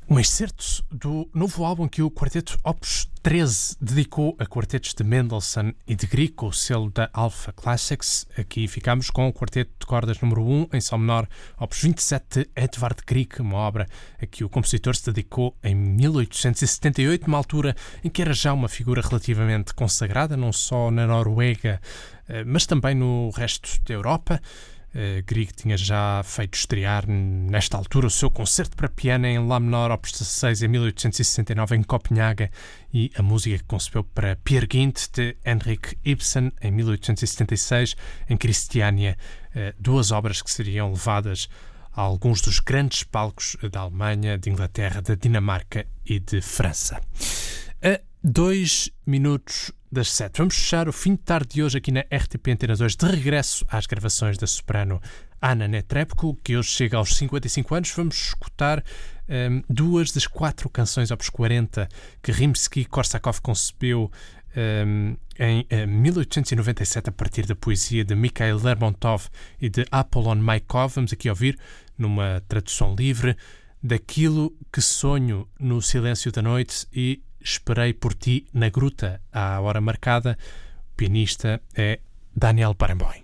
Um excerto do novo álbum que o Quarteto Opus 13 dedicou a quartetos de Mendelssohn e de Grieg, com o selo da Alpha Classics. Aqui ficamos com o Quarteto de Cordas número 1, em Sol menor, Opus 27, de Edvard Grieg, uma obra a que o compositor se dedicou em 1878, numa altura em que era já uma figura relativamente consagrada, não só na Noruega, mas também no resto da Europa. Grieg tinha já feito estrear nesta altura o seu concerto para piano em Lá menor, Opus 16, em 1869 em Copenhaga, e a música que concebeu para Peer Gynt de Henrik Ibsen em 1876 em Christiania, duas obras que seriam levadas a alguns dos grandes palcos da Alemanha, de Inglaterra, da Dinamarca e de França. A 2 minutos das 7. Vamos fechar o fim de tarde de hoje aqui na RTP Antena 2, de regresso às gravações da soprano Anna Netrebko, que hoje chega aos 55 anos. Vamos escutar duas das 4 canções Opus 40 que Rimsky-Korsakov concebeu em 1897 a partir da poesia de Mikhail Lermontov e de Apollon Maikov. Vamos aqui ouvir, numa tradução livre, Daquilo que sonho no silêncio da noite e esperei por ti na gruta à hora marcada. O pianista é Daniel Barenboim.